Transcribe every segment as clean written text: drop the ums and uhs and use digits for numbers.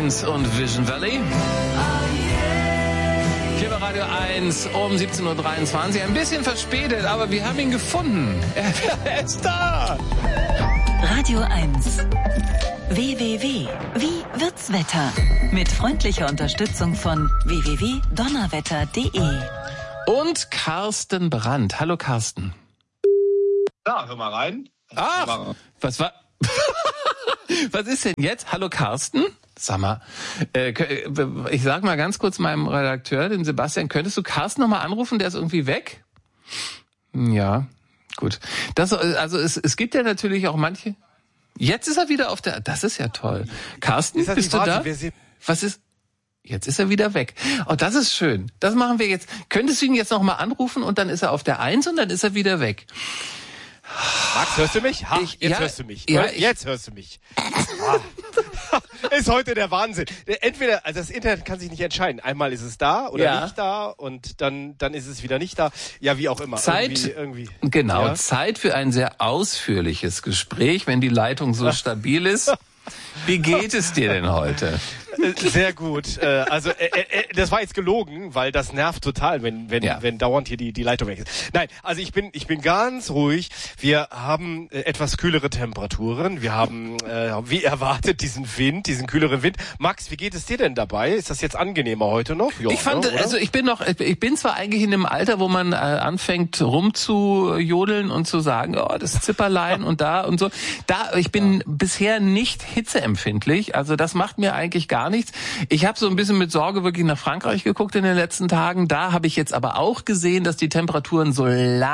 1 und Vision Valley. Hier bei Radio 1 um 17.23 Uhr. Ein bisschen verspätet, aber wir haben ihn gefunden. Er ist da. Radio 1. WWW. Wie wird's Wetter? Mit freundlicher Unterstützung von www.donnerwetter.de. Und Carsten Brandt. Hallo Carsten. Ja, hör mal rein. Was war... Was ist denn jetzt? Hallo Carsten? Sag mal, ich sag mal ganz kurz meinem Redakteur, den Sebastian, könntest du Carsten nochmal anrufen? Der ist irgendwie weg. Ja, gut. Es gibt ja natürlich auch manche... Jetzt ist er wieder auf der... Das ist ja toll. Carsten, bist du da? Was ist... Jetzt ist er wieder weg. Oh, das ist schön. Das machen wir jetzt. Könntest du ihn jetzt nochmal anrufen und dann ist er auf der 1 und dann ist er wieder weg. Max, hörst du mich? Hörst du mich. Ja, jetzt hörst du mich. Ist heute der Wahnsinn. Entweder, also das Internet kann sich nicht entscheiden. Einmal ist es da oder nicht da und dann ist es wieder nicht da. Ja, wie auch immer. Irgendwie. Genau, ja? Zeit für ein sehr ausführliches Gespräch, wenn die Leitung so stabil ist. Wie geht es dir denn heute? Sehr gut. Also das war jetzt gelogen, weil das nervt total, wenn dauernd hier die Leitung weg ist. Nein, also ich bin ganz ruhig. Wir haben etwas kühlere Temperaturen. Wir haben, wie erwartet, diesen kühleren Wind. Max, wie geht es dir denn dabei? Ist das jetzt angenehmer heute noch? Ja, ich fand, also ich bin zwar eigentlich in einem Alter, wo man anfängt rumzujodeln und zu sagen, oh, das Zipperlein und da und so. Ich bin bisher nicht hitzeempfindlich. Also das macht mir eigentlich gar nichts. Ich habe so ein bisschen mit Sorge wirklich nach Frankreich geguckt in den letzten Tagen. Da habe ich jetzt aber auch gesehen, dass die Temperaturen so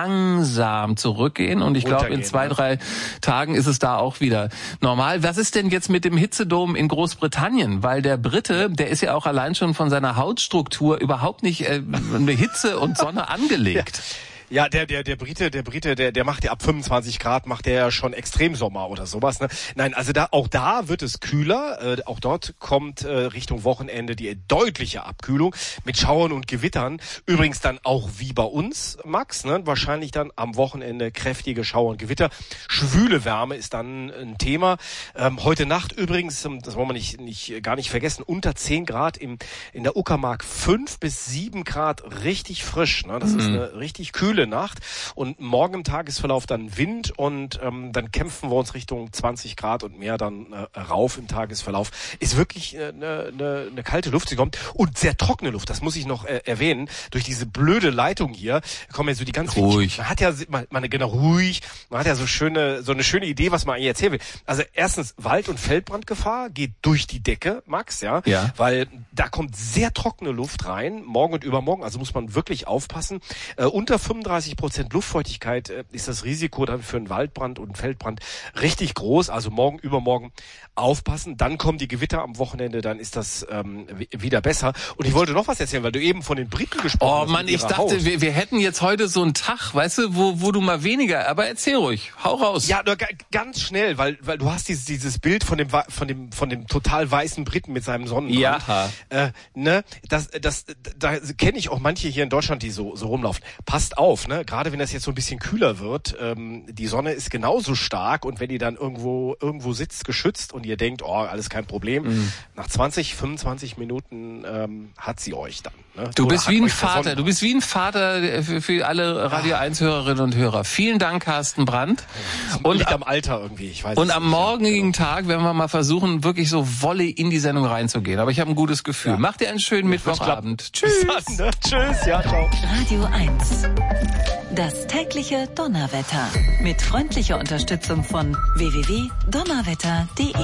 langsam zurückgehen. Und ich glaube, in 2-3 Tagen ist es da auch wieder normal. Was ist denn jetzt mit dem Hitzedom in Großbritannien? Weil der Brite, der ist ja auch allein schon von seiner Hautstruktur überhaupt nicht mit Hitze und Sonne angelegt. Ja, der Brite, der macht ja ab 25 Grad, macht der ja schon Extremsommer oder sowas, ne? Nein, also auch da wird es kühler. Auch dort kommt Richtung Wochenende die deutliche Abkühlung mit Schauern und Gewittern. Übrigens dann auch wie bei uns, Max, ne? Wahrscheinlich dann am Wochenende kräftige Schauer und Gewitter. Schwüle Wärme ist dann ein Thema. Heute Nacht übrigens, das wollen wir gar nicht vergessen, unter 10 Grad in der Uckermark, 5 bis 7 Grad richtig frisch, ne? Das ist eine richtig kühle Nacht und morgen im Tagesverlauf dann Wind und dann kämpfen wir uns Richtung 20 Grad und mehr dann rauf im Tagesverlauf. Ist wirklich eine kalte Luft, sie kommt und sehr trockene Luft, das muss ich noch erwähnen. Durch diese blöde Leitung hier kommen ja so die ganz ruhig. Man hat ja ruhig, man hat ja so eine schöne Idee, was man eigentlich erzählen will. Also erstens Wald- und Feldbrandgefahr geht durch die Decke, Max, ja, weil da kommt sehr trockene Luft rein, morgen und übermorgen, also muss man wirklich aufpassen. Unter 35% Luftfeuchtigkeit ist das Risiko dann für einen Waldbrand und einen Feldbrand richtig groß. Also morgen, übermorgen aufpassen. Dann kommen die Gewitter am Wochenende, dann ist das wieder besser. Und ich wollte noch was erzählen, weil du eben von den Briten gesprochen hast. Oh Mann, ich dachte, wir hätten jetzt heute so einen Tag, weißt du, wo du mal weniger, aber erzähl ruhig, hau raus. Ja, nur ganz schnell, weil du hast dieses Bild von dem total weißen Briten mit seinem Sonnenbrand. Ja. Da kenne ich auch manche hier in Deutschland, die so rumlaufen. Passt auf, ne? Gerade wenn das jetzt so ein bisschen kühler wird, die Sonne ist genauso stark und wenn ihr dann irgendwo sitzt, geschützt und ihr denkt, oh, alles kein Problem, nach 20, 25 Minuten hat sie euch dann. Ne? Du bist wie ein Vater für alle Radio 1 Hörerinnen und Hörer. Vielen Dank, Carsten Brandt. Und liegt am Alter irgendwie, ich weiß. Und am morgigen Tag werden wir mal versuchen, wirklich so Volley in die Sendung reinzugehen. Aber ich habe ein gutes Gefühl. Mach dir einen schönen Mittwochabend. Tschüss. Bis dann, ne? Tschüss, ja, ciao. Radio 1. Das tägliche Donnerwetter. Mit freundlicher Unterstützung von www.donnerwetter.de.